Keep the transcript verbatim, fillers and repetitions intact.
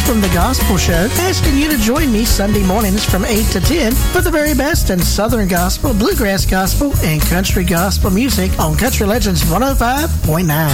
from the Gospel Show, asking you to join me Sunday mornings from eight to ten for the very best in Southern Gospel, Bluegrass Gospel, and Country Gospel music on Country Legends one oh five point nine.